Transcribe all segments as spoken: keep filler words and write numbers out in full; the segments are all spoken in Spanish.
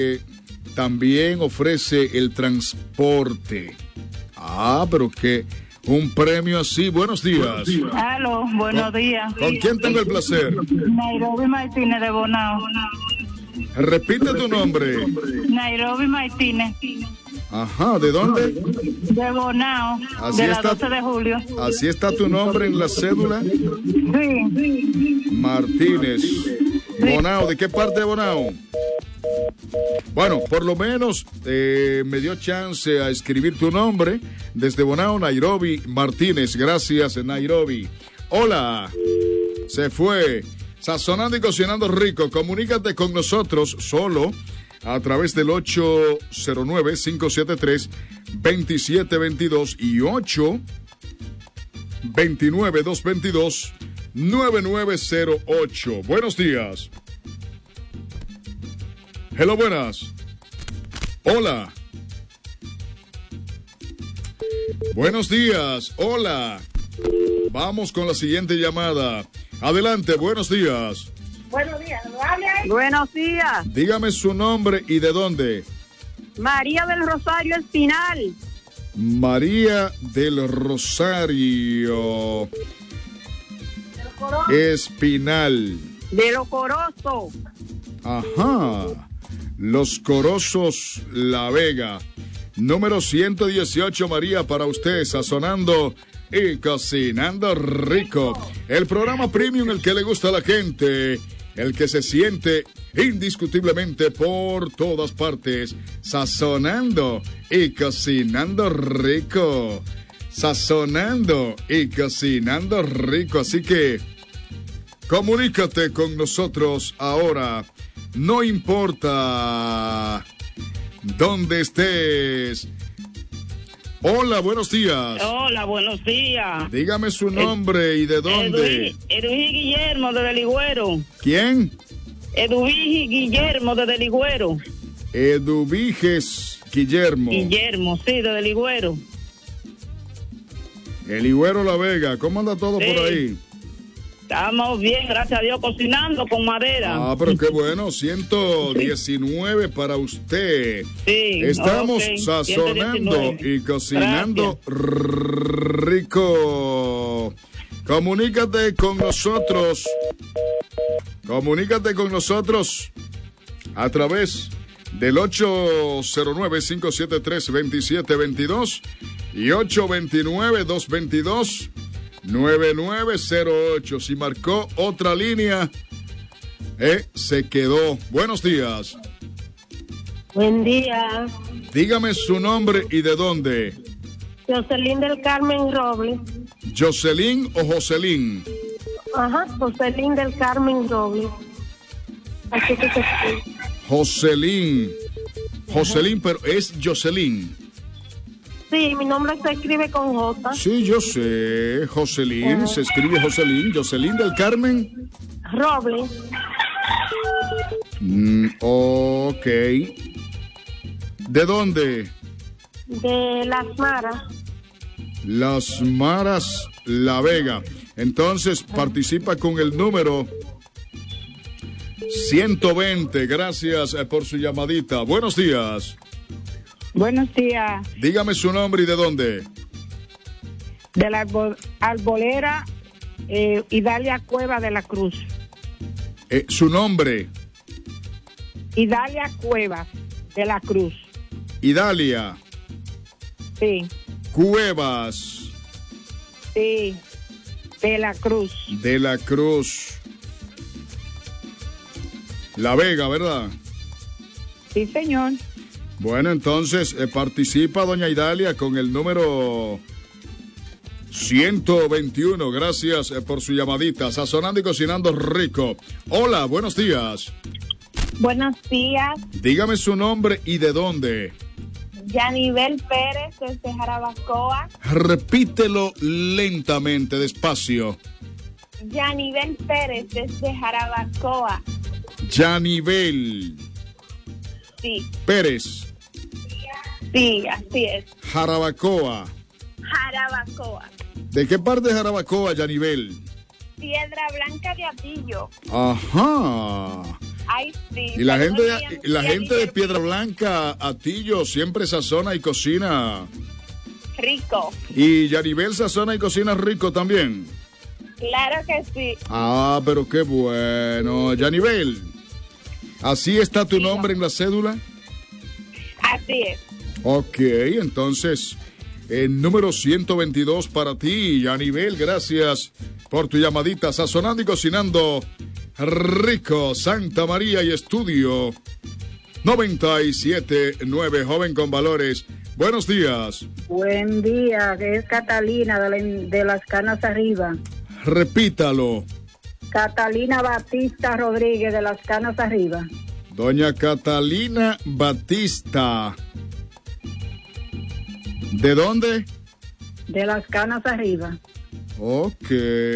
también ofrece el transporte. Ah, pero que un premio así. Buenos días. Aló, buenos ¿Con, días. ¿Con quién tengo el placer? Nairobi Martínez de Bonao. Repite tu nombre. Nairobi Martínez. Ajá, ¿de dónde? De Bonao, así de la está, doce de julio. ¿Así está tu nombre en la cédula? Sí. Martínez. Bonao, ¿de qué parte de Bonao? Bueno, por lo menos eh, me dio chance a escribir tu nombre desde Bonao, Nairobi Martínez. Gracias, Nairobi. Hola, se fue. Sazonando y cocinando rico. Comunícate con nosotros solo a través del ocho cero nueve, cinco siete tres, dos siete dos dos y ocho dos nueve, dos dos dos, nueve nueve cero ocho. Buenos días. Hello, buenas. Hola. Buenos días. Hola. Vamos con la siguiente llamada. Adelante, buenos días. Buenos días. ¿Hable ahí? Buenos días. Dígame su nombre y de dónde. María del Rosario Espinal. María del Rosario Espinal. De Los Corozos. Ajá. Los Corozos, La Vega. Número ciento dieciocho, María, para usted, sazonando y cocinando rico. El programa premium, el que le gusta a la gente, el que se siente indiscutiblemente por todas partes, sazonando y cocinando rico. Sazonando y cocinando rico. Así que comunícate con nosotros ahora. No importa dónde estés. Hola, buenos días. Hola, buenos días. Dígame su nombre y de dónde. Eduvigi Guillermo de Deligüero. ¿Quién? Eduvigi Guillermo de Deligüero. Eduviges Guillermo. Guillermo, sí, de Deligüero. El Higüero La Vega. ¿Cómo anda todo Sí. por ahí? Estamos bien, gracias a Dios, cocinando con madera. Ah, pero qué bueno, ciento diecinueve para usted. Sí. Estamos Okay. sazonando ciento diecinueve. y cocinando rico. Comunícate con nosotros. Comunícate con nosotros a través del ocho cero nueve, cinco siete tres, dos siete dos dos y ocho dos nueve, dos dos dos, nueve nueve cero ocho. Si marcó otra línea, eh, se quedó. Buenos días. Buen día. Dígame su nombre y de dónde. Jocelyn del Carmen Robles. ¿Jocelyn o Jocelyn? Ajá, Jocelyn del Carmen Robles. Así que se escribe. Jocelyn. Jocelyn, pero es Jocelyn. Sí, mi nombre se escribe con J. Sí, yo sé. Jocelyn, se escribe Jocelyn. Jocelyn del Carmen. Robles. Mm, ok. ¿De dónde? De Las Maras. Las Maras, La Vega. Entonces, participa con el número ciento veinte. Gracias eh, por su llamadita. Buenos días. Buenos días. Dígame su nombre y de dónde. De la arbol- arbolera eh, Idalia Cueva de la Cruz. Eh, su nombre. Idalia Cueva de la Cruz. Idalia Sí, Cuevas sí. De la Cruz. de la Cruz. La Vega, ¿verdad? Sí, señor. Bueno, entonces eh, participa doña Idalia con el número ciento veintiuno. Gracias eh, por su llamadita. Sazonando y cocinando rico. Hola, buenos días. Buenos días. Dígame su nombre y de dónde. Yanibel Pérez desde Jarabacoa. Repítelo lentamente, despacio. Yanibel Pérez desde Jarabacoa. Yanibel Sí, Pérez, sí, así es. Jarabacoa. Jarabacoa. ¿De qué parte de Jarabacoa, Yanibel? Piedra Blanca de Atillo. Ajá. Ay, sí. Y la pero gente, no había- y la había gente de ni- Piedra Blanca, Atillo, siempre sazona y cocina. Rico. Y Yaribel sazona y cocina rico también. Claro que sí. Ah, pero qué bueno. Yaribel, ¿así está tu nombre en la cédula? Así es. Ok, entonces, el número ciento veintidós para ti, Yaribel, gracias por tu llamadita. Sazonando y cocinando rico, Santa María y Estudio noventa y siete punto nueve, joven con valores. Buenos días. Buen día, que es Catalina de, la- de las Canas Arriba. Repítalo. Catalina Batista Rodríguez de las Canas Arriba. Doña Catalina Batista. ¿De dónde? De las Canas Arriba. Ok.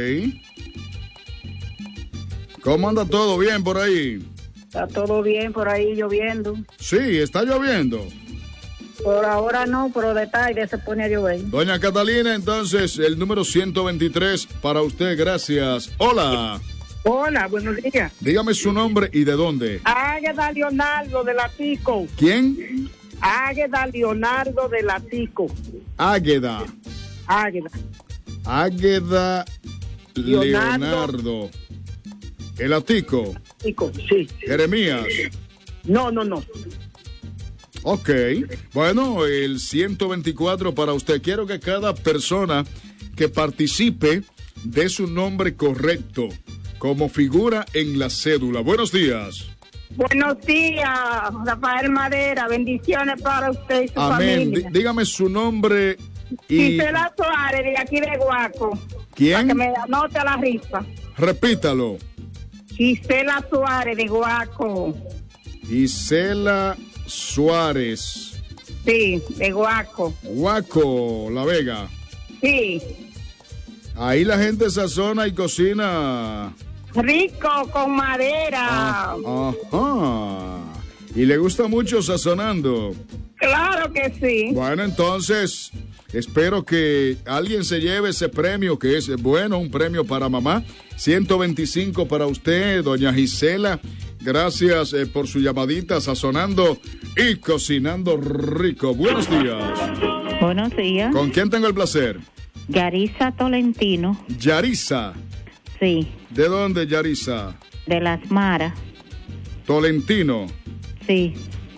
¿Cómo anda todo bien por ahí? Está todo bien por ahí lloviendo. Sí, está lloviendo. Por ahora no, pero de tarde se pone a llover. Doña Catalina, entonces, el número ciento veintitrés para usted, gracias. Hola. Hola, buenos días. Dígame su nombre y de dónde. Águeda Leonardo de la Tico. ¿Quién? Águeda Leonardo de la Tico. Águeda. Águeda. Águeda Leonardo. Leonardo. El Atico. Tico, sí. Jeremías. No, no, no. Ok. Bueno, el ciento veinticuatro para usted. Quiero que cada persona que participe dé su nombre correcto como figura en la cédula. Buenos días. Buenos días, Rafael Madera. Bendiciones para usted y su Amén. Dí- familia. dígame su nombre y... Gisela Suárez, de aquí de Guaco. Para que ¿Quién? me anote la rifa. Repítalo. Gisela Suárez, de Guaco. Isela Suárez. Sí, de Guaco. Guaco, La Vega. Sí. Ahí la gente sazona y cocina. Rico, con madera. Ajá. Y le gusta mucho sazonando. Claro que sí. Bueno, entonces, espero que alguien se lleve ese premio, que es bueno, un premio para mamá. ciento veinticinco para usted, doña Gisela. Gracias eh, por su llamadita, sazonando y cocinando rico. Buenos días. Buenos días. ¿Con quién tengo el placer? Yarisa Tolentino. Yarisa. Sí, ¿De dónde, Yarisa? de Las Maras. Tolentino. Sí,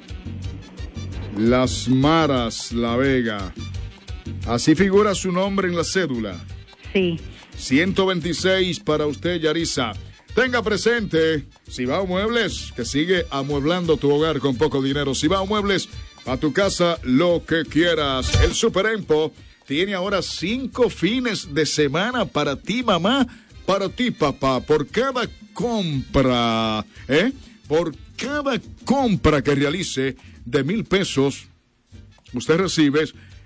Las Maras, La Vega. Así figura su nombre en la cédula. sí. ciento veintiséis para usted, Yarisa. Tenga presente, Cibao Muebles, que sigue amueblando tu hogar con poco dinero. Cibao Muebles, a tu casa lo que quieras. El Super Empo tiene ahora cinco fines de semana para ti, mamá, para ti, papá. Por cada compra, ¿eh? Por cada compra que realice de mil pesos, usted recibe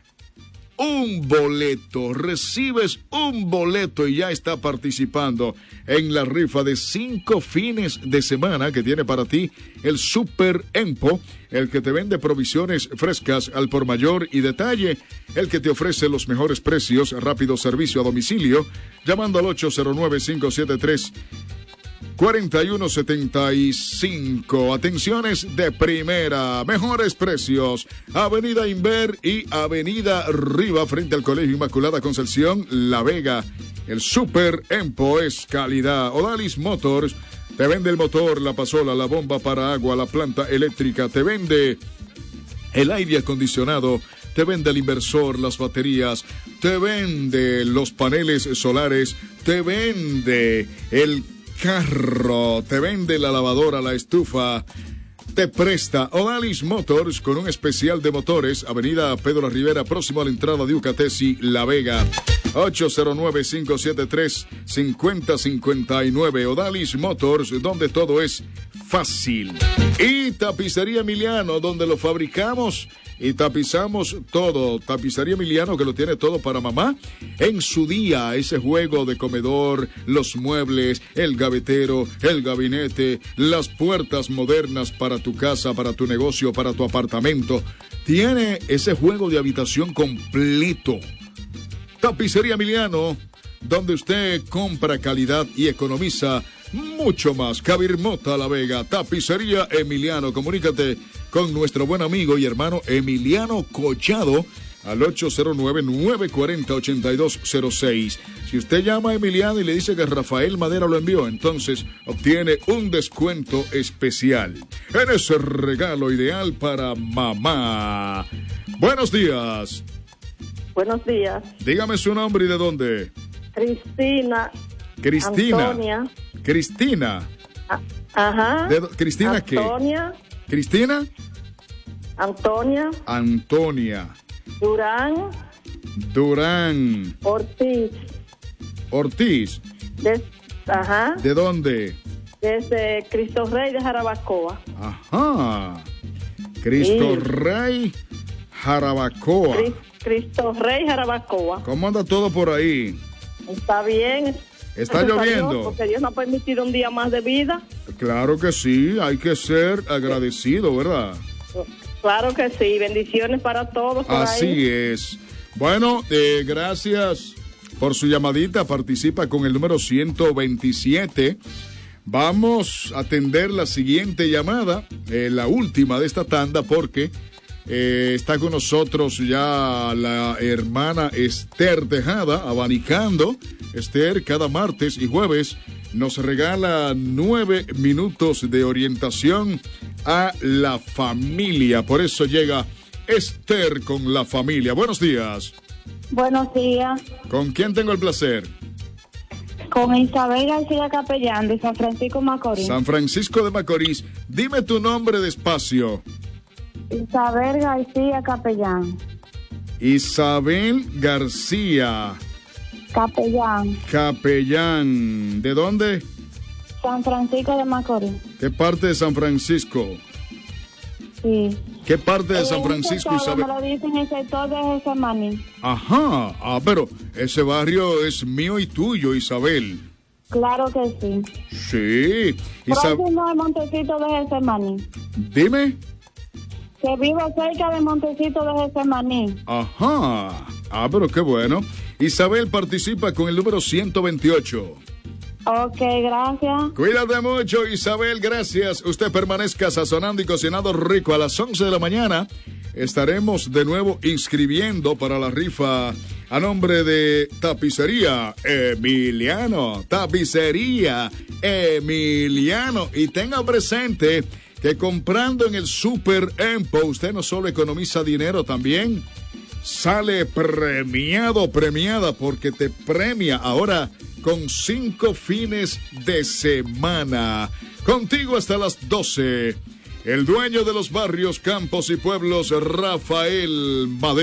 un boleto, recibes un boleto y ya está participando en la rifa de cinco fines de semana que tiene para ti el Super Empo, el que te vende provisiones frescas al por mayor y detalle, el que te ofrece los mejores precios, rápido servicio a domicilio, llamando al ocho cero nueve, cinco siete tres, cuatro uno siete cinco. Atenciones de primera, mejores precios. Avenida Inver y Avenida Riva, frente al Colegio Inmaculada Concepción, La Vega. El Super Empo es calidad. Odalis Motors te vende el motor, la pasola, la bomba para agua, la planta eléctrica. Te vende el aire acondicionado. Te vende el inversor, las baterías. Te vende los paneles solares. Te vende el carro, te vende la lavadora, la estufa, te presta Odalis Motors con un especial de motores, Avenida Pedro Rivera, próximo a la entrada de Ucatesi, La Vega. ocho cero nueve, cinco siete tres, cinco cero cinco nueve. Odalis Motors, donde todo es fácil. Y Tapicería Emiliano, donde lo fabricamos y tapizamos todo. Tapicería Emiliano, que lo tiene todo para mamá en su día. Ese juego de comedor, los muebles, el gavetero, el gabinete, las puertas modernas para tu casa, para tu negocio, para tu apartamento. Tiene ese juego de habitación completo. Tapicería Emiliano, donde usted compra calidad y economiza. mucho más. Cabirmota La Vega, Tapicería Emiliano. Comunícate con nuestro buen amigo y hermano Emiliano Collado al ocho cero nueve, nueve cuatro cero, ocho dos cero seis. Si usted llama a Emiliano y le dice que Rafael Madera lo envió, entonces obtiene un descuento especial en ese regalo ideal para mamá. Buenos días. Buenos días. Dígame su nombre y de dónde. Cristina. Cristina. Antonia. Cristina. Ah, ajá. ¿De, ¿Cristina qué? Antonia. ¿Cristina? Antonia. Antonia. Durán. Durán. Ortiz. Ortiz. Des, ajá. ¿De dónde? Desde Cristo Rey de Jarabacoa. Ajá. Cristo Sí. Rey Jarabacoa. Cris- Cristo Rey Jarabacoa. ¿Cómo anda todo por ahí? Está bien. ¿Está Gracias a lloviendo? Dios, porque Dios nos ha permitido un día más de vida. Claro que sí, hay que ser agradecido, ¿verdad? Claro que sí. Bendiciones para todos por Así ahí. es. Bueno, eh, gracias por su llamadita. Participa con el número ciento veintisiete. Vamos a atender la siguiente llamada, eh, la última de esta tanda, porque eh, está con nosotros ya la hermana Esther Tejada, abanicando. Esther, cada martes y jueves nos regala nueve minutos de orientación a la familia. Por eso llega Esther con la familia. Buenos días. Buenos días. ¿Con quién tengo el placer? Con Isabel García Capellán de San Francisco Macorís. San Francisco de Macorís. Dime tu nombre despacio. Isabel García Capellán. Isabel García Capellán. Capellán. ¿De dónde? San Francisco de Macorís. ¿Qué parte de San Francisco? Sí. ¿Qué parte de San En ese Francisco, sector, Isabel? me lo dicen el sector de Getsemaní. Ajá. Ah, pero ese barrio es mío y tuyo, Isabel. Claro que sí. Sí. Isa- Próximo al Montecito de Getsemaní. Dime. Que vive cerca del Montecito de Getsemaní. Ajá. Ah, pero qué bueno. Isabel participa con el número ciento veintiocho. Ok, gracias. Cuídate mucho, Isabel, gracias. Usted permanezca sazonando y cocinando rico. A las once de la mañana estaremos de nuevo inscribiendo para la rifa a nombre de Tapicería Emiliano. Tapicería Emiliano. Y tenga presente que comprando en el Super Empo, usted no solo economiza dinero, también sale premiado, premiada, porque te premia ahora con cinco fines de semana. Contigo hasta las doce. El dueño de los barrios, campos y pueblos, Rafael Madera.